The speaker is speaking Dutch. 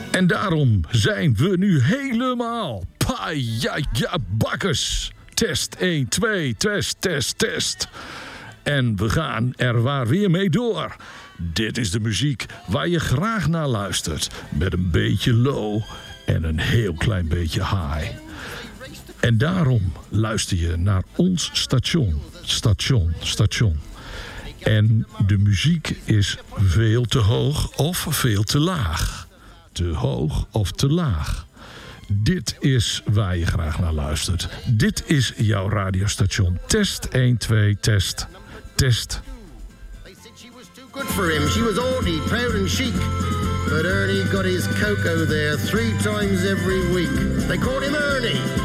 En daarom zijn we nu helemaal bakkes. Test 1, 2, test. En we gaan er waar weer mee door. Dit is de muziek waar je graag naar luistert. Met een beetje low en een heel klein beetje high. En daarom luister je naar ons station. En de muziek is veel te hoog of veel te laag. Te hoog of te laag. Dit is waar je graag naar luistert. Dit is jouw radiostation. Test 1, 2, test. Good for him. She was haughty, proud and chic. But Ernie got his cocoa there 3 times every week. They called him Ernie.